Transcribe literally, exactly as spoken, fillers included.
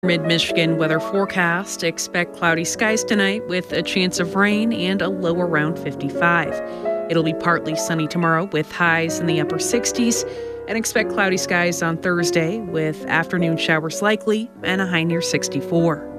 Mid-Michigan weather forecast. Expect cloudy skies tonight with a chance of rain and a low around fifty-five. It'll be partly sunny tomorrow with highs in the upper sixties. And expect cloudy skies on Thursday with afternoon showers likely and a high near sixty-four.